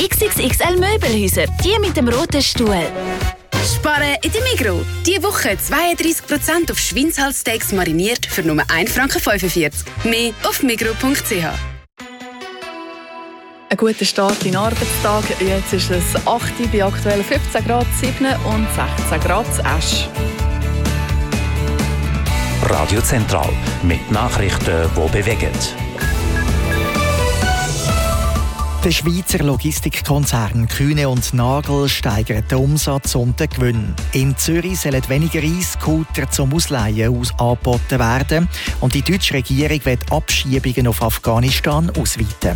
XXXL Möbelhäuser, die mit dem roten Stuhl. Sparen in der Migros. Diese Woche 32% auf Schweinshalssteaks mariniert für nur 1,45 €. Mehr auf migros.ch. Ein guter Start in den Arbeitstag. Jetzt ist es 8 Uhr bei aktuell 15 Grad 7 und 16 Grad Esch. Radio Zentral mit Nachrichten, die bewegen. Der Schweizer Logistikkonzern Kühne und Nagel steigert den Umsatz und den Gewinn. In Zürich sollen weniger E-Scooter zum Ausleihen angeboten werden und die deutsche Regierung will Abschiebungen auf Afghanistan ausweiten.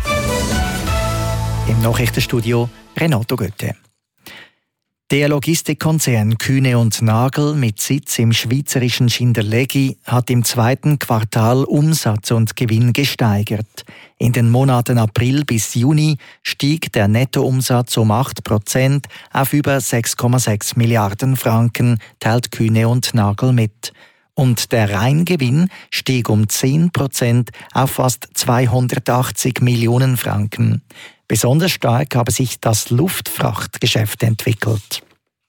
Im Nachrichtenstudio Renato Götte. Der Logistikkonzern Kühne und Nagel mit Sitz im schweizerischen Schindlerleggi hat im zweiten Quartal Umsatz und Gewinn gesteigert. In den Monaten April bis Juni stieg der Nettoumsatz um 8% auf über 6,6 Milliarden Franken, teilt Kühne und Nagel mit. Und der Reingewinn stieg um 10% auf fast 280 Millionen Franken. Besonders stark habe sich das Luftfrachtgeschäft entwickelt.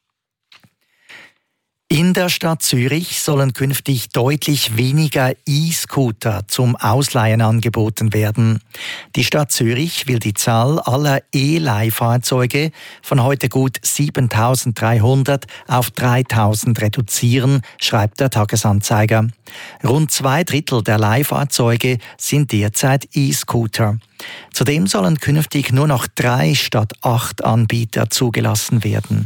In der Stadt Zürich sollen künftig deutlich weniger E-Scooter zum Ausleihen angeboten werden. Die Stadt Zürich will die Zahl aller E-Leihfahrzeuge von heute gut 7.300 auf 3.000 reduzieren, schreibt der Tagesanzeiger. Rund 2/3 der Leihfahrzeuge sind derzeit E-Scooter. Zudem sollen künftig nur noch 3 statt 8 Anbieter zugelassen werden.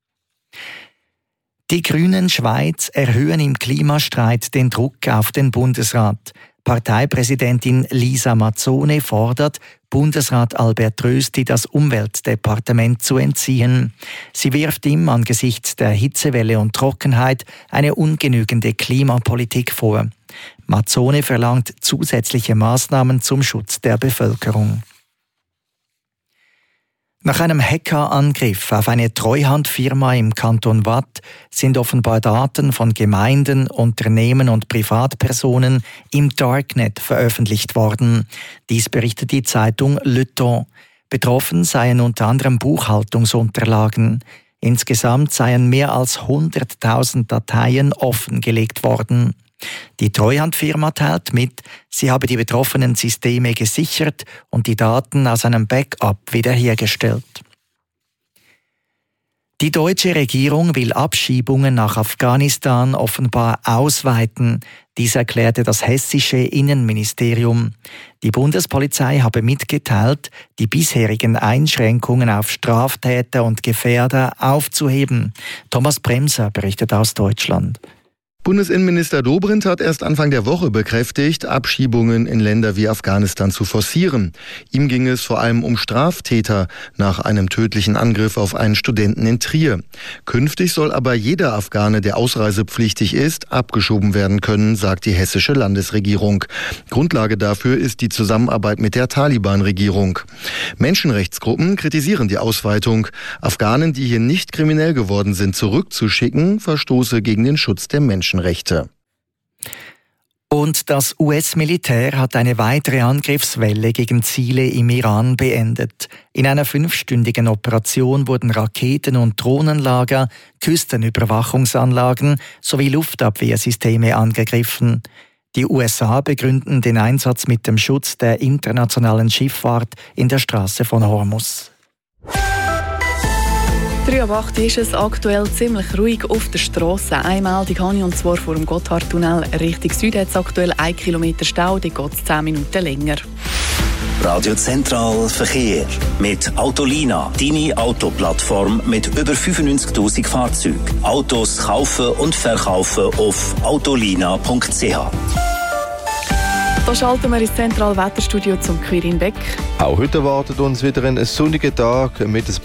Die Grünen Schweiz erhöhen im Klimastreit den Druck auf den Bundesrat. Parteipräsidentin Lisa Mazzone fordert, Bundesrat Albert Rösti das Umweltdepartement zu entziehen. Sie wirft ihm angesichts der Hitzewelle und Trockenheit eine ungenügende Klimapolitik vor. Mazzone verlangt zusätzliche Maßnahmen zum Schutz der Bevölkerung. Nach einem Hackerangriff auf eine Treuhandfirma im Kanton Waadt sind offenbar Daten von Gemeinden, Unternehmen und Privatpersonen im Darknet veröffentlicht worden. Dies berichtet die Zeitung Le Temps. Betroffen seien unter anderem Buchhaltungsunterlagen. Insgesamt seien mehr als 100.000 Dateien offengelegt worden. Die Treuhandfirma teilt mit, sie habe die betroffenen Systeme gesichert und die Daten aus einem Backup wiederhergestellt. Die deutsche Regierung will Abschiebungen nach Afghanistan offenbar ausweiten. Dies erklärte das hessische Innenministerium. Die Bundespolizei habe mitgeteilt, die bisherigen Einschränkungen auf Straftäter und Gefährder aufzuheben. Thomas Bremser berichtet aus Deutschland. Bundesinnenminister Dobrindt hat erst Anfang der Woche bekräftigt, Abschiebungen in Länder wie Afghanistan zu forcieren. Ihm ging es vor allem um Straftäter nach einem tödlichen Angriff auf einen Studenten in Trier. Künftig soll aber jeder Afghane, der ausreisepflichtig ist, abgeschoben werden können, sagt die hessische Landesregierung. Grundlage dafür ist die Zusammenarbeit mit der Taliban-Regierung. Menschenrechtsgruppen kritisieren die Ausweitung. Afghanen, die hier nicht kriminell geworden sind, zurückzuschicken, verstoße gegen den Schutz der Menschenrechte. Und das US-Militär hat eine weitere Angriffswelle gegen Ziele im Iran beendet. In einer 5-stündigen Operation wurden Raketen- und Drohnenlager, Küstenüberwachungsanlagen sowie Luftabwehrsysteme angegriffen. Die USA begründen den Einsatz mit dem Schutz der internationalen Schifffahrt in der Straße von Hormuz. 3:08 ist es aktuell ziemlich ruhig auf der Strasse. Eine Meldung habe ich, und zwar vor dem Gotthardtunnel Richtung Süden hat es aktuell 1 Kilometer Stau, die geht 10 Minuten länger. Radio Zentral Verkehr mit Autolina, deine Autoplattform mit über 95.000 Fahrzeugen. Autos kaufen und verkaufen auf autolina.ch. Da schalten wir ins Zentralwetterstudio zum Quirin Beck. Auch heute erwartet uns wieder ein sonniger Tag mit ein